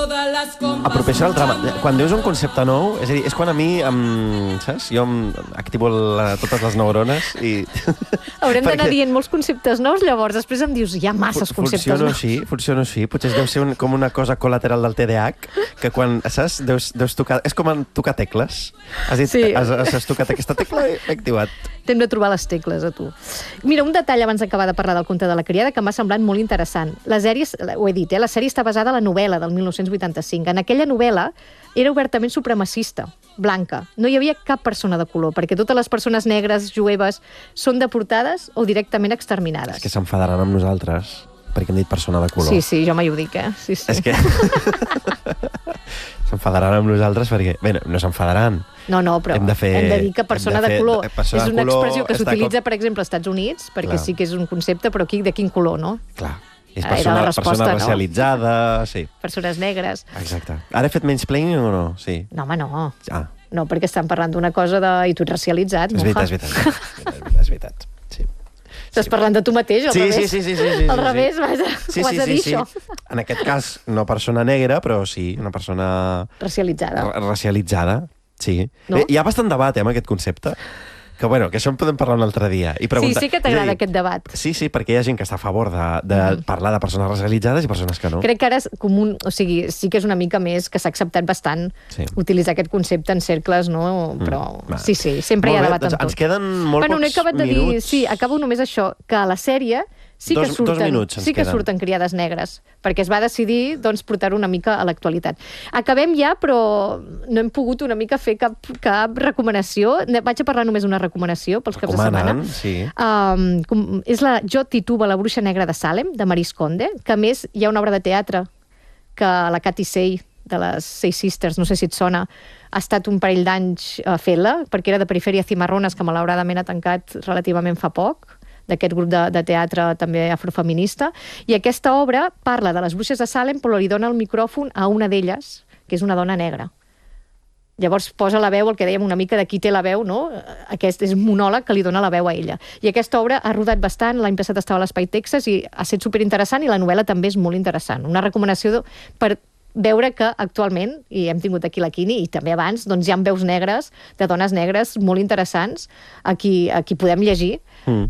Apropiació del drama. Quan dius un concepte nou, és a dir, és quan a mi, saps? Jo activo totes les neurones i... Haurem d'anar dient molts conceptes nous, llavors després em dius, hi ha masses conceptes nous. Funciona així. Potser deu ser com una cosa col·lateral del TDAH, que quan, saps, deus tocar... És com tocar tecles. Has dit, Sí. has tocat aquesta tecla i l'he activat. T'hem de trobar les tecles, a tu. Mira, un detall abans d'acabar de parlar del conte de la criada que m'ha semblat molt interessant. La sèrie, ho he dit, la sèrie està basada en la novel·la del 1985. En aquella novel·la era obertament supremacista, blanca. No hi havia cap persona de color, perquè totes les persones negres, jueves, són deportades o directament exterminades. És que s'enfadaran amb nosaltres, perquè hem dit persona de color. Sí, jo mai ho dic, Sí. És que... s'enfadaran amb nosaltres perquè... Bé, no s'enfadaran. No, però hem de dir que persona de color és una expressió que s'utilitza, per exemple, als Estats Units, perquè sí que és un concepte, però aquí de quin color, no? Clar. És persona racialitzada, sí. Persones negres. Exacte. Ara he fet mansplaining o no? Sí. No, home, no. Ah. No, perquè estan parlant d'una cosa i tu ets racialitzat. És veritat. Sí. Estàs parlant de tu mateix, al revés. Sí. Al revés, ho has de dir, això. En aquest cas, no persona negra, però sí, una persona... Racialitzada, sí. No? Hi ha bastant debat, amb aquest concepte. Que això en podem parlar un altre dia. Sí que t'agrada aquest debat. Sí, perquè hi ha gent que està a favor de parlar de persones racialitzades i persones que no. Crec que ara és comú, sí que és una mica més que s'ha acceptat bastant utilitzar aquest concepte en cercles, no? Però sí, sempre hi ha debat amb tot. Ens queden molt pocs minuts. No he acabat de dir, sí, acabo només això, que a la sèrie sí que surten criades negres, perquè es va decidir portar-ho una mica a l'actualitat. Acabem ja, però no hem pogut una mica fer cap recomanació. Vaig a parlar només d'una recomanació pels caps de setmana. Sí. És la Jo tituba, la bruixa negra de Salem, de Maris Conde, que a més hi ha una obra de teatre que la Cathy Say, de les Seis Sisters, no sé si et sona, ha estat un parell d'anys fent-la, perquè era de Perifèria Cimarrones, que malauradament ha tancat relativament fa poc, d'aquest grup de teatre també afrofeminista, i aquesta obra parla de les bruixes de Salem, però li dona el micròfon a una d'elles, que és una dona negra. Llavors posa la veu, el que dèiem una mica de qui té la veu, no? Aquest és un monòleg que li dona la veu a ella. I aquesta obra ha rodat bastant, l'any passat estava a l'Espai Texas i ha estat superinteressant, i la novel·la també és molt interessant. Una recomanació per veure que actualment, i hem tingut aquí la Quini, i també abans, hi ha veus negres, de dones negres molt interessants, a qui podem llegir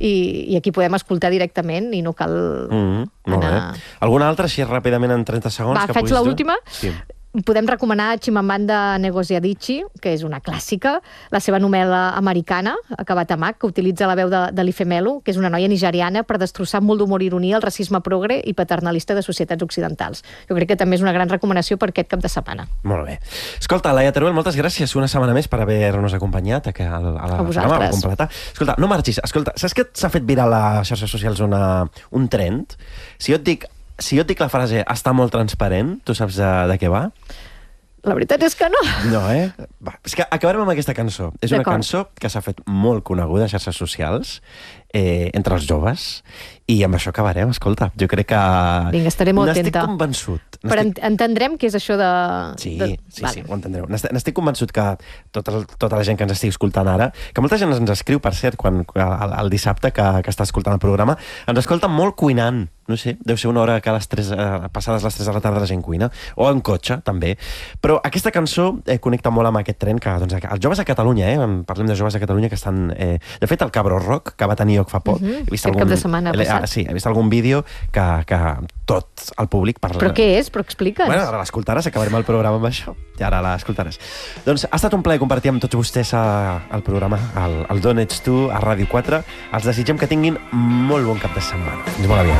i a qui podem escoltar directament i no cal molt bé. Alguna altra, així ràpidament en 30 segons? Va, faig l'última. Sí. Podem recomanar Chimamanda Ngozi Adichie, que és una clàssica, la seva novel·la americana, Acabat Amak, que utilitza la veu de l'Ifemelu, que és una noia nigeriana, per destrossar amb molt d'humor i ironia el racisme progre i paternalista de societats occidentals. Jo crec que també és una gran recomanació per aquest cap de setmana. Molt bé. Escolta, Laia Teruel, moltes gràcies una setmana més per haver-nos acompanyat a vosaltres. Completar. Escolta, no marxis. Escolta, saps que s'ha fet viral a les xarxes socials un trend? Si jo et dic la frase està molt transparent, tu saps de què va? La veritat és que no. No, Va, és que acabarem amb aquesta cançó. És una cançó que s'ha fet molt coneguda a xarxes socials entre els joves, i amb això acabarem. Escolta, jo crec que... Vinga, estaré molt atenta. N'estic convençut. Però entendrem què és això de... Sí, ho entendreu. N'estic convençut que tota la gent que ens estigui escoltant ara, que molta gent ens escriu, per cert, el dissabte que està escoltant el programa, ens escolta molt cuinant. No sé, deu ser una hora que passades les 3 de la tarda la gent cuina, o en cotxe, també. Però aquesta cançó connecta molt amb aquest tren que, els joves a Catalunya, parlem de joves a Catalunya que estan... De fet, el Cabro Rock, que va tenir lloc fa poc, he vist cap de setmana passat. Sí, he vist algun vídeo que tot el públic parla... Però què és? Però explica'ns. Bueno, ara l'escoltaràs, acabarem el programa amb això, i ara l'escoltaràs. Doncs ha estat un plaer compartir amb tots vostès el programa, el D'on ets tu, a Ràdio 4. Els desitgem que tinguin molt bon cap de setmana. Fins molt aviat.